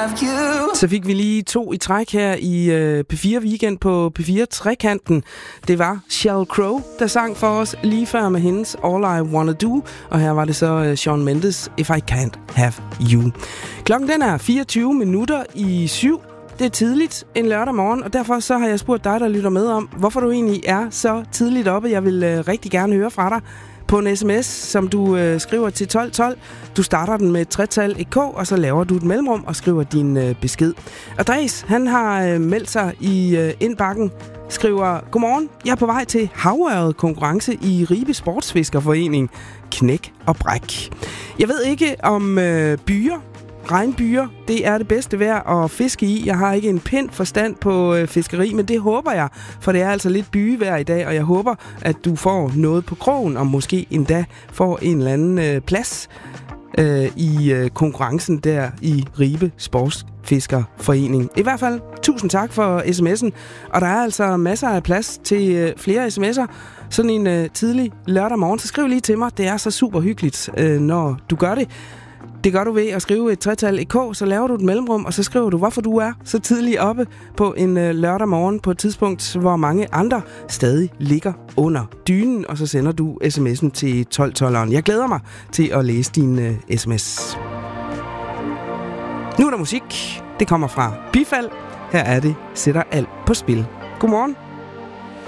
have you. Så fik vi lige 2 i træk her i P4 Weekend på P4 Trekanten. Det var Sheryl Crow, der sang for os lige før med hendes All I Wanna Do. Og her var det så Shawn Mendes, If I Can't Have You. Klokken den er 24 minutter i 7. Det er tidligt en lørdag morgen, og derfor så har jeg spurgt dig, der lytter med om, hvorfor du egentlig er så tidligt oppe. Jeg vil rigtig gerne høre fra dig på en sms, som du skriver til 1212. Du starter den med et tretal EK, og så laver du et mellemrum og skriver din besked. Andreas, han har meldt sig i indbakken, skriver: Godmorgen, jeg er på vej til havørred konkurrence i Ribe Sportsfiskerforening. Knæk og bræk. Jeg ved ikke om regnbyer, det er det bedste vejr at fiske i. Jeg har ikke en pind forstand på fiskeri, men det håber jeg, for det er altså lidt byvejr i dag, og jeg håber, at du får noget på krogen, og måske endda får en eller anden plads i konkurrencen der i Ribe Sportsfiskerforening. I hvert fald, tusind tak for sms'en, og der er altså masser af plads til flere sms'er. Sådan en tidlig lørdag morgen, så skriv lige til mig. Det er så super hyggeligt, når du gør det. Det gør du ved at skrive et tretal EK, så laver du et mellemrum, og så skriver du, hvorfor du er så tidligt oppe på en lørdag morgen på et tidspunkt, hvor mange andre stadig ligger under dynen, og så sender du sms'en til 1212'eren. Jeg glæder mig til at læse din sms. Nu er der musik. Det kommer fra Bifald. Her er det Sætter alt på spil. Godmorgen.